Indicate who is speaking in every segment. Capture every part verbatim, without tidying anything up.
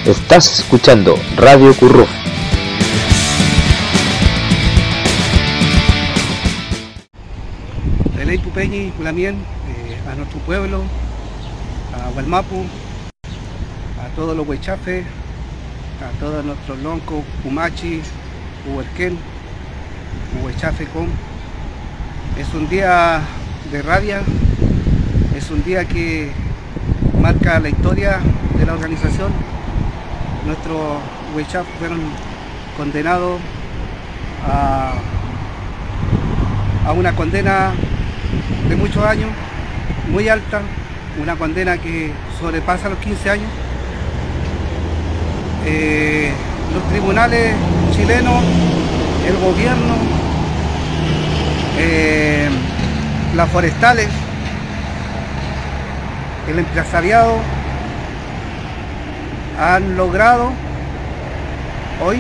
Speaker 1: Estás escuchando Radio Curruf.
Speaker 2: Belén Pupeñi, Culamien, eh, a nuestro pueblo, a Gualmapu, a todos los huechafes, a todos nuestros loncos, Pumachi, Huerquén, Huechafe Com. Es un día de rabia, es un día que marca la historia de la organización. Nuestros huechafes fueron condenados a, a una condena de muchos años, muy alta, una condena que sobrepasa los quince años. Eh, los tribunales chilenos, el gobierno, eh, las forestales, el empresariado han logrado hoy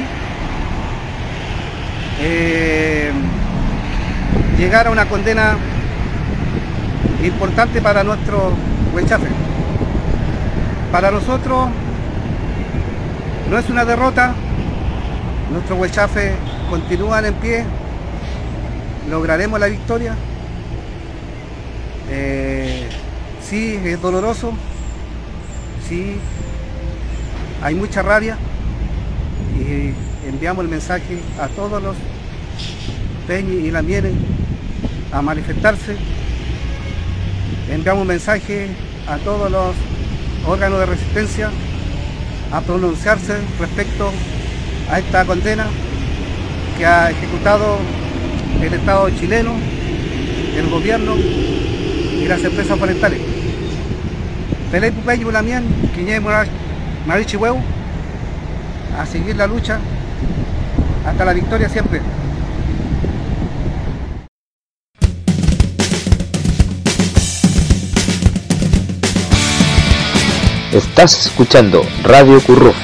Speaker 2: eh, llegar a una condena importante para nuestro huechafe. Para nosotros no es una derrota, nuestros huechafes continúan en pie, lograremos la victoria. Eh, sí, es doloroso, sí, hay mucha rabia y enviamos el mensaje a todos los peñis y lamienes a manifestarse. Enviamos un mensaje a todos los órganos de resistencia a pronunciarse respecto a esta condena que ha ejecutado el Estado chileno, el gobierno y las empresas forestales. Belén Pupeñi, Culamien, Quiñé Marichi Huevo, a seguir la lucha hasta la victoria siempre.
Speaker 1: Estás escuchando Radio Curruf.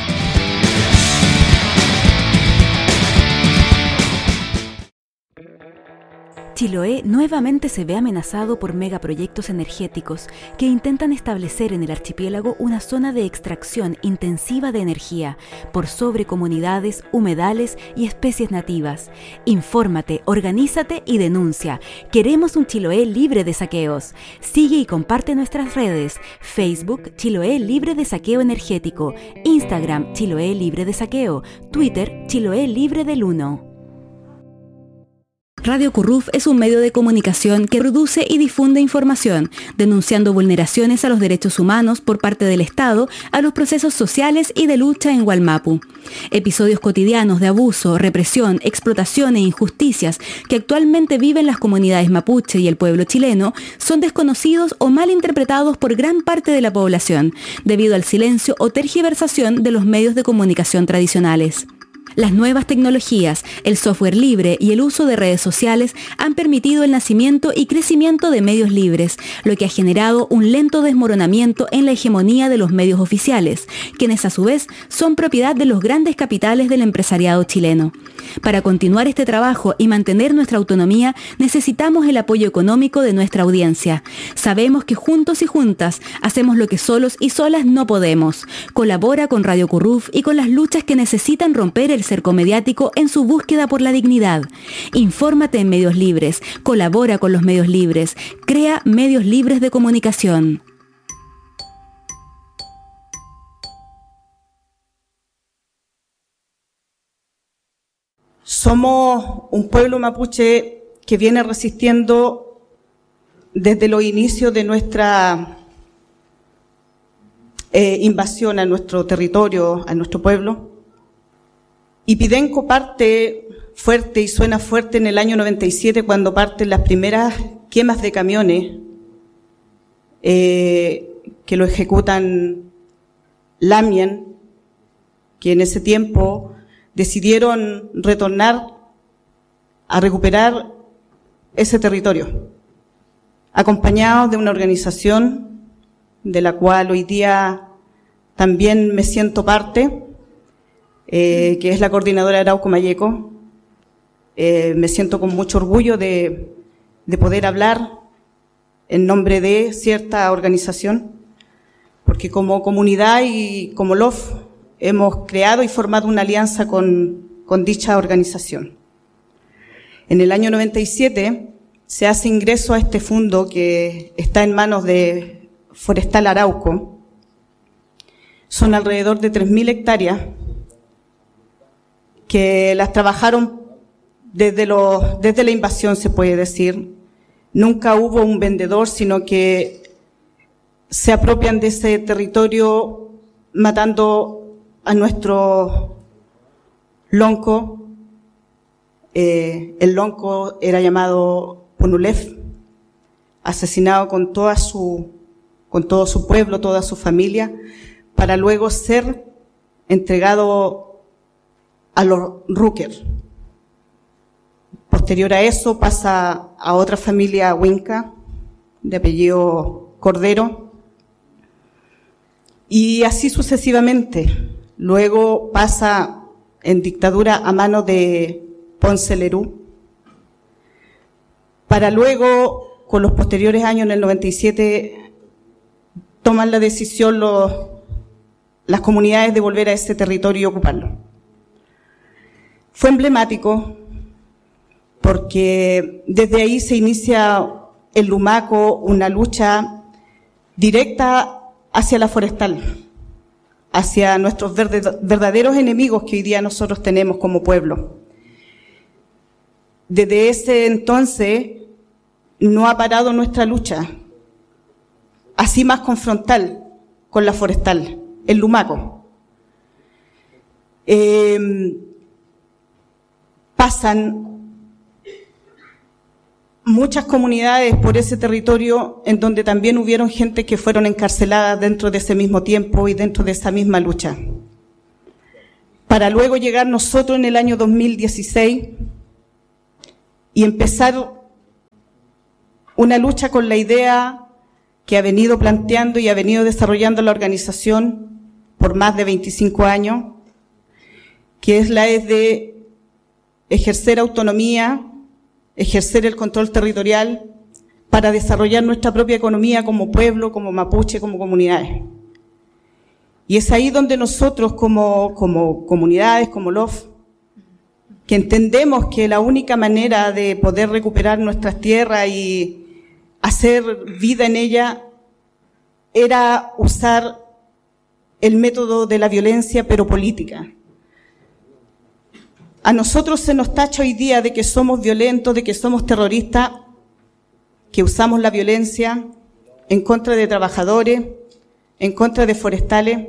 Speaker 3: Chiloé nuevamente se ve amenazado por megaproyectos energéticos que intentan establecer en el archipiélago una zona de extracción intensiva de energía por sobre comunidades, humedales y especies nativas. Infórmate, organízate y denuncia. Queremos un Chiloé libre de saqueos. Sigue y comparte nuestras redes: Facebook Chiloé Libre de Saqueo Energético, Instagram Chiloé Libre de Saqueo, Twitter Chiloé Libre del Uno. Radio Curruf es un medio de comunicación que produce y difunde información, denunciando vulneraciones a los derechos humanos por parte del Estado a los procesos sociales y de lucha en Gualmapu. Episodios cotidianos de abuso, represión, explotación e injusticias que actualmente viven las comunidades mapuche y el pueblo chileno son desconocidos o mal interpretados por gran parte de la población, debido al silencio o tergiversación de los medios de comunicación tradicionales. Las nuevas tecnologías, el software libre y el uso de redes sociales han permitido el nacimiento y crecimiento de medios libres, lo que ha generado un lento desmoronamiento en la hegemonía de los medios oficiales, quienes a su vez son propiedad de los grandes capitales del empresariado chileno. Para continuar este trabajo y mantener nuestra autonomía, necesitamos el apoyo económico de nuestra audiencia. Sabemos que juntos y juntas hacemos lo que solos y solas no podemos. Colabora con Radio Curruf y con las luchas que necesitan romper el cerco mediático en su búsqueda por la dignidad. Infórmate en medios libres, colabora con los medios libres, crea medios libres de comunicación.
Speaker 4: Somos un pueblo mapuche que viene resistiendo desde los inicios de nuestra eh, invasión a nuestro territorio, a nuestro pueblo. Y Pidenco parte fuerte y suena fuerte en el año noventa y siete, cuando parten las primeras quemas de camiones eh, que lo ejecutan Lamien, que en ese tiempo decidieron retornar a recuperar ese territorio, acompañados de una organización de la cual hoy día también me siento parte, eh, que es la Coordinadora Arauco Mayeco. Eh, me siento con mucho orgullo de, de poder hablar en nombre de cierta organización, porque como comunidad y como L O F hemos creado y formado una alianza con, con dicha organización. En el año noventa y siete se hace ingreso a este fondo que está en manos de Forestal Arauco. Son alrededor de tres mil hectáreas que las trabajaron desde, los, desde la invasión, se puede decir. Nunca hubo un vendedor, sino que se apropian de ese territorio matando a nuestro lonco. Eh, el lonco era llamado Punulef, asesinado con toda su, con todo su pueblo, toda su familia, para luego ser entregado a los Rúker. Posterior a eso pasa a otra familia Huinca, de apellido Cordero, y así sucesivamente. Luego pasa en dictadura a manos de Ponce Lerú, para luego, con los posteriores años, en el noventa y siete, toman la decisión los, las comunidades de volver a ese territorio y ocuparlo. Fue emblemático porque desde ahí se inicia en Lumaco una lucha directa hacia la forestal, hacia nuestros verdaderos enemigos que hoy día nosotros tenemos como pueblo. Desde ese entonces no ha parado nuestra lucha, así más confrontal con la forestal, en Lumaco. Eh, pasan muchas comunidades por ese territorio en donde también hubieron gente que fueron encarceladas dentro de ese mismo tiempo y dentro de esa misma lucha. Para luego llegar nosotros en el año dos mil dieciséis y empezar una lucha con la idea que ha venido planteando y ha venido desarrollando la organización por más de veinticinco años, que es la es de ejercer autonomía, ejercer el control territorial para desarrollar nuestra propia economía como pueblo, como mapuche, como comunidades. Y es ahí donde nosotros como, como comunidades, como L O F, que entendemos que la única manera de poder recuperar nuestras tierras y hacer vida en ella era usar el método de la violencia, pero política. A nosotros se nos tacha hoy día de que somos violentos, de que somos terroristas, que usamos la violencia en contra de trabajadores, en contra de forestales,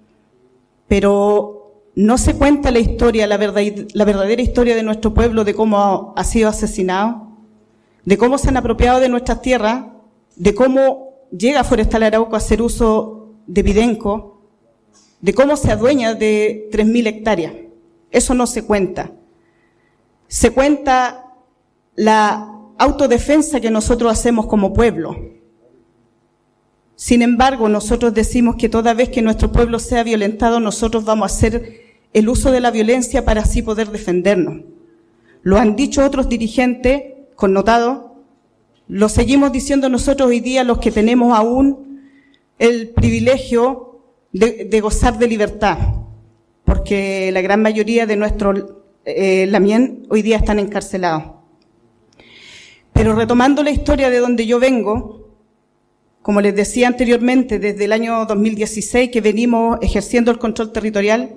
Speaker 4: pero no se cuenta la historia, la, verdad, la verdadera historia de nuestro pueblo, de cómo ha sido asesinado, de cómo se han apropiado de nuestras tierras, de cómo llega Forestal Arauco a hacer uso de Videnco, de cómo se adueña de tres mil hectáreas. Eso no se cuenta. Se cuenta la autodefensa que nosotros hacemos como pueblo. Sin embargo, nosotros decimos que toda vez que nuestro pueblo sea violentado, nosotros vamos a hacer el uso de la violencia para así poder defendernos. Lo han dicho otros dirigentes connotados, lo seguimos diciendo nosotros hoy día, los que tenemos aún el privilegio de, de gozar de libertad, porque la gran mayoría de nuestros eh, lamien hoy día están encarcelados. Pero retomando la historia de donde yo vengo, como les decía anteriormente, desde el año dos mil dieciséis que venimos ejerciendo el control territorial.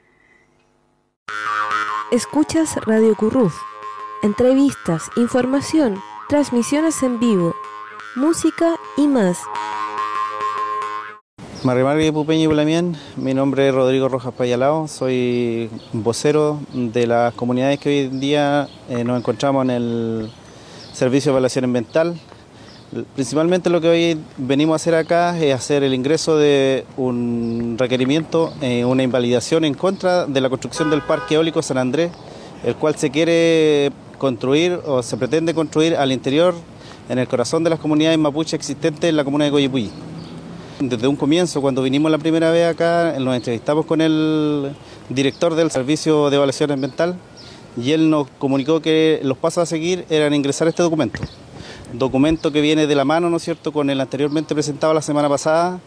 Speaker 5: Escuchas Radio Curruf. Entrevistas, información, transmisiones en vivo, música y más.
Speaker 6: Marrimarri Pupeñi Bulamien, mi nombre es Rodrigo Rojas Payalao, soy vocero de las comunidades que hoy en día eh, nos encontramos en el Servicio de Evaluación Ambiental. Principalmente lo que hoy venimos a hacer acá es hacer el ingreso de un requerimiento, eh, una invalidación en contra de la construcción del Parque Eólico San Andrés, el cual se quiere construir o se pretende construir al interior, en el corazón de las comunidades mapuche existentes en la comuna de Coyipulli. Desde un comienzo, cuando vinimos la primera vez acá, nos entrevistamos con el director del Servicio de Evaluación Ambiental y él nos comunicó que los pasos a seguir eran ingresar este documento. Documento que viene de la mano, ¿no es cierto?, con el anteriormente presentado la semana pasada,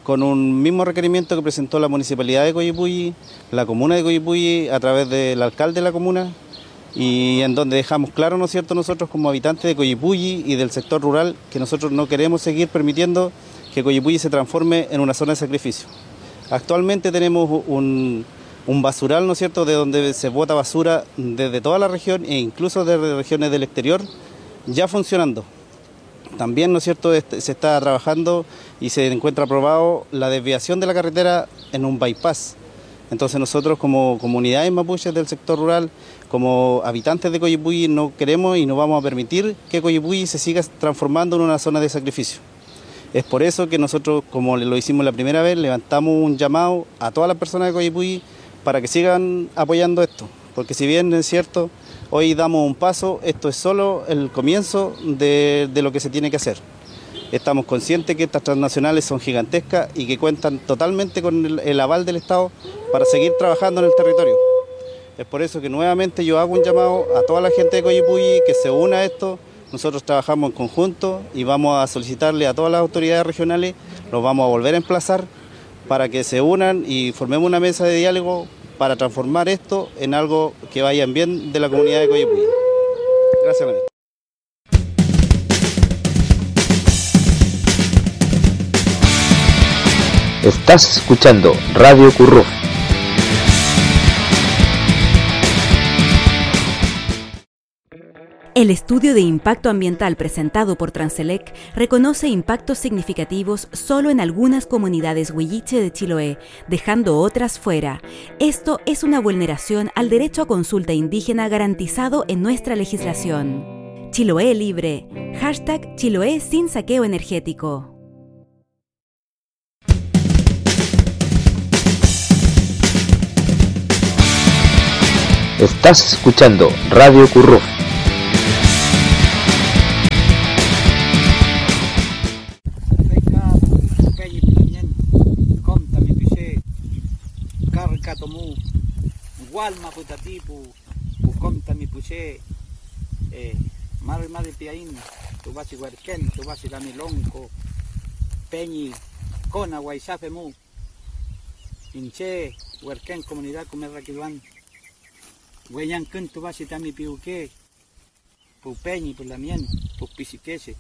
Speaker 6: con un mismo requerimiento que presentó la Municipalidad de Coyipulli, la Comuna de Coyipulli, a través del alcalde de la comuna, y en donde dejamos claro, ¿no es cierto?, nosotros como habitantes de Coyipulli y del sector rural, que nosotros no queremos seguir permitiendo que Coyipulli se transforme en una zona de sacrificio. Actualmente tenemos un, un basural, ¿no es cierto?, de donde se bota basura desde toda la región e incluso desde regiones del exterior, ya funcionando. También, ¿no es cierto?, se está trabajando y se encuentra aprobado la desviación de la carretera en un bypass. Entonces nosotros como comunidades mapuches del sector rural, como habitantes de Coyipulli, no queremos y no vamos a permitir que Coyipulli se siga transformando en una zona de sacrificio. Es por eso que nosotros, como lo hicimos la primera vez, levantamos un llamado a todas las personas de Coyipulli para que sigan apoyando esto. Porque si bien es cierto, hoy damos un paso, esto es solo el comienzo de, de lo que se tiene que hacer. Estamos conscientes que estas transnacionales son gigantescas y que cuentan totalmente con el, el aval del Estado para seguir trabajando en el territorio. Es por eso que nuevamente yo hago un llamado a toda la gente de Coyipulli que se una a esto. Nosotros trabajamos en conjunto y vamos a solicitarle a todas las autoridades regionales, los vamos a volver a emplazar para que se unan y formemos una mesa de diálogo para transformar esto en algo que vaya en bien de la comunidad de Coyipulli. Gracias, Manuel.
Speaker 1: Estás escuchando Radio Curruf.
Speaker 3: El estudio de impacto ambiental presentado por Transelec reconoce impactos significativos solo en algunas comunidades huilliche de Chiloé, dejando otras fuera. Esto es una vulneración al derecho a consulta indígena garantizado en nuestra legislación. Chiloé libre. Hashtag Chiloé sin saqueo energético.
Speaker 1: Estás escuchando Radio Curruf.
Speaker 7: Tomu Gualma Putatipu, Pucomta mi Puché, Madre Madre Piaín, tu vas a Huerquén, tu vas a Damilonco, Peñi, Cona, Guaisafemu, Inche, Huerquén, Comunidad Comerraquiluán, Hueyancún, tu vas a Tami Piuque, Pupeñi, Pulamien, Pupisiquese,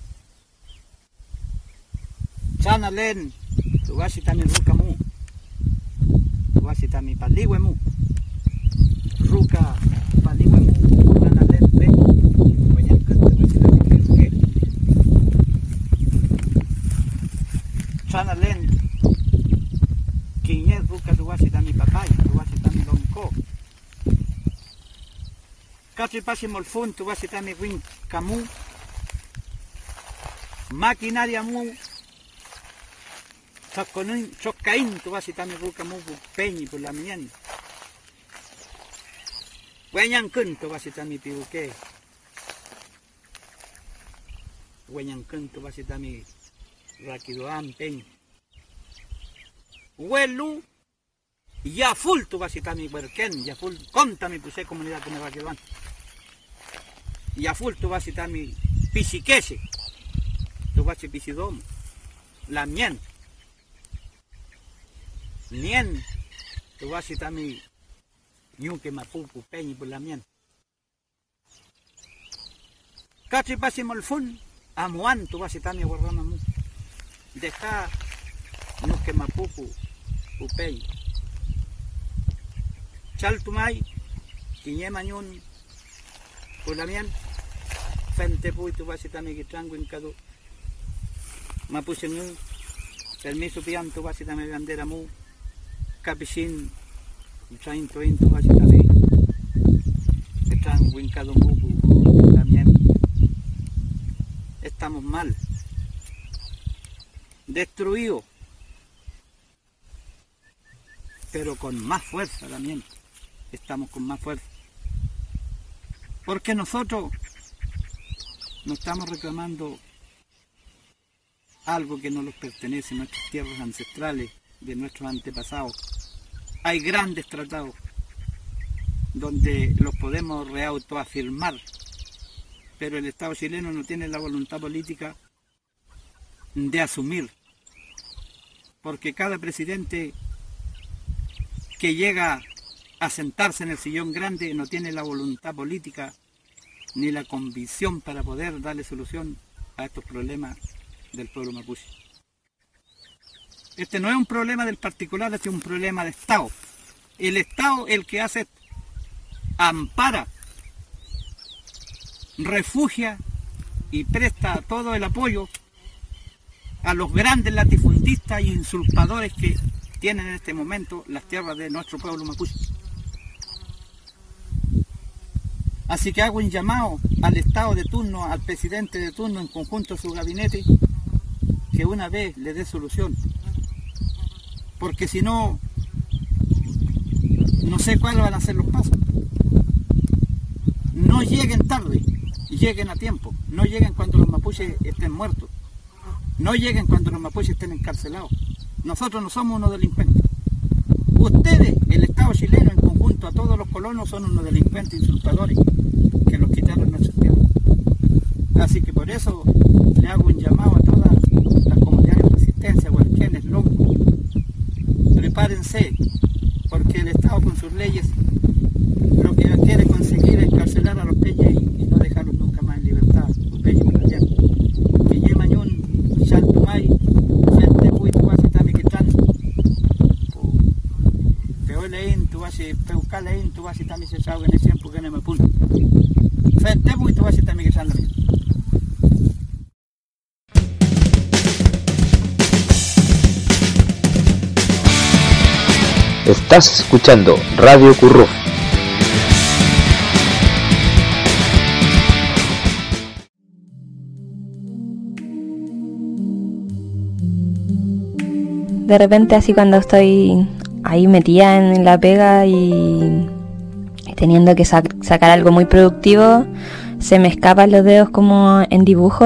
Speaker 7: Chanalen, tu vas a Tami Rucamu. Wasita mi paligüemu, ruca paligüemu, una lente, vayan cante wasita mi piuque, chana len, quiñez ruca tu wasita mi papay, tu wasita mi lonco, casi pasi molfun tu wasita mi win camu, maquinaria mu. Chocaín, tu vas a estar mi ruca mu peñi por la mañana. Hueñancún, tu vas a estar mi piuque. Hueñancún, tu vas a estar mi raquidoán peñi. Huelu, ya full, tu vas a estar mi huerquén, ya full, conta mi puse comunidad con el raquidoán. Ya full, tu vas a estar mi pisiquese, tu vas a pisidom, la mien. Nien, tu vas a estar mi ñuque mapupu peñi por la mien. Cachi pasi molfun, amuan, tu vas a estar mi guardama mu. Deja ñuque mapupu upeñi. Chal tumay, quiñe mañun por la mien. Fente pu, tu vas a estar mi guitrango en cadu. Mapuse mu, permiso pian, tu vas a estar mi bandera mu. Capisin, train train tu vas a estar ahí. Están wincado mubu también. Estamos mal. Destruido. Pero con más fuerza también. Estamos con más fuerza. Porque nosotros no estamos reclamando algo que no nos pertenece, nuestras tierras ancestrales, de nuestros antepasados. Hay grandes tratados donde los podemos reautoafirmar, pero el Estado chileno no tiene la voluntad política de asumir porque cada presidente que llega a sentarse en el sillón grande no tiene la voluntad política ni la convicción para poder darle solución a estos problemas del pueblo mapuche. Este no es un problema del particular, este es un problema de Estado. El Estado es el que hace, ampara, refugia y presta todo el apoyo a los grandes latifundistas e usurpadores que tienen en este momento las tierras de nuestro pueblo mapuche. Así que hago un llamado al Estado de turno, al presidente de turno en conjunto a su gabinete, que una vez le dé solución. Porque si no, no sé cuáles van a ser los pasos. No lleguen tarde, lleguen a tiempo. No lleguen cuando los mapuches estén muertos. No lleguen cuando los mapuches estén encarcelados. Nosotros no somos unos delincuentes. Ustedes, el Estado chileno en conjunto a todos los colonos, son unos delincuentes insultadores que nos quitaron nuestras tierras. Así que por eso le hago un llamado a todas las comunidades de resistencia, huarquenes, longos. Prepárense, porque el Estado con sus leyes lo que quiere conseguir es encarcelar a los peñas y, y no dejarlos nunca más en libertad. Los peñas mapuches. Que Yemañún, Chaltumay, Frente Puy, Tuasi, Tamiquitán. Lein, tu vas a peucar lein, tu vas a también se sabe en el tiempo que no me punto. Frente muy tu vas a también que sale.
Speaker 1: Estás escuchando Radio Curruf.
Speaker 5: De repente, así cuando estoy ahí metida en la pega y teniendo que sac- sacar algo muy productivo, se me escapan los dedos como en dibujo